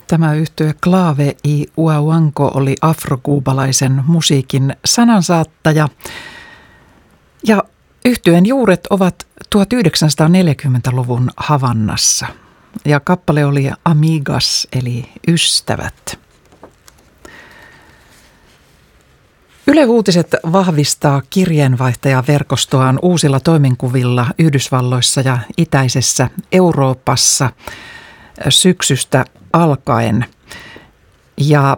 Tämä yhtye Clave y Huahuanco oli afrokuubalaisen musiikin sanansaattaja. Ja yhtyeen juuret ovat 1940-luvun Havannassa. Ja kappale oli Amigas eli ystävät. Yle Uutiset vahvistaa kirjeenvaihtajaverkostoaan uusilla toimenkuvilla Yhdysvalloissa ja itäisessä Euroopassa syksystä alkaen. Ja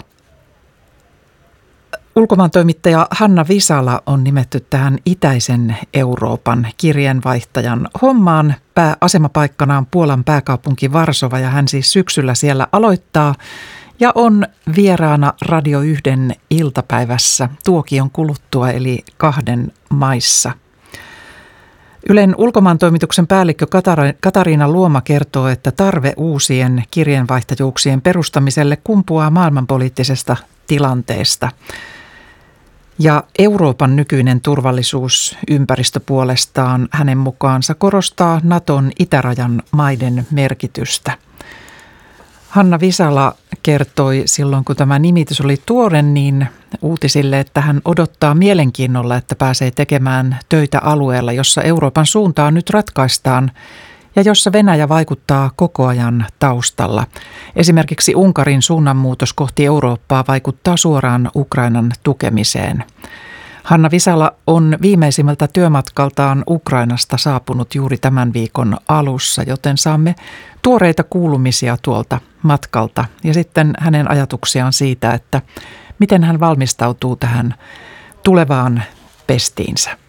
ulkomaantoimittaja Hanna Visala on nimetty tähän itäisen Euroopan kirjeenvaihtajan hommaan asemapaikkanaan Puolan pääkaupunki Varsova, ja hän siis syksyllä siellä aloittaa ja on vieraana Radio 1 iltapäivässä tuokion kuluttua eli 2 maissa. Ylen ulkomaantoimituksen päällikkö Katariina Luoma kertoo, että tarve uusien kirjeenvaihtajuuksien perustamiselle kumpuaa maailmanpoliittisesta tilanteesta. Ja Euroopan nykyinen turvallisuusympäristö puolestaan hänen mukaansa korostaa Naton itärajan maiden merkitystä. Hanna Visala kertoi silloin, kun tämä nimitys oli tuore, niin uutisille, että hän odottaa mielenkiinnolla, että pääsee tekemään töitä alueella, jossa Euroopan suuntaa nyt ratkaistaan ja jossa Venäjä vaikuttaa koko ajan taustalla. Esimerkiksi Unkarin suunnanmuutos kohti Eurooppaa vaikuttaa suoraan Ukrainan tukemiseen. Hanna Visala on viimeisimmältä työmatkaltaan Ukrainasta saapunut juuri tämän viikon alussa, joten saamme tuoreita kuulumisia tuolta matkalta ja sitten hänen ajatuksiaan siitä, että miten hän valmistautuu tähän tulevaan pestiinsä.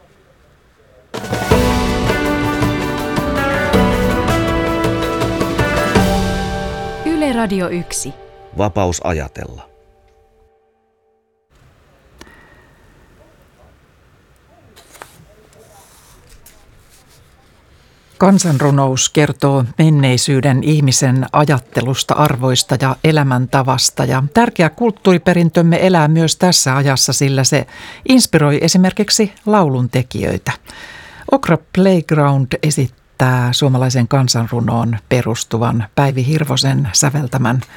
Yle Radio 1. Vapaus ajatella. Kansanrunous kertoo menneisyyden ihmisen ajattelusta, arvoista ja elämäntavasta. Ja tärkeä kulttuuriperintömme elää myös tässä ajassa, sillä se inspiroi esimerkiksi lauluntekijöitä. Okra Playground esittää suomalaisen kansanrunoon perustuvan Päivi Hirvosen säveltämän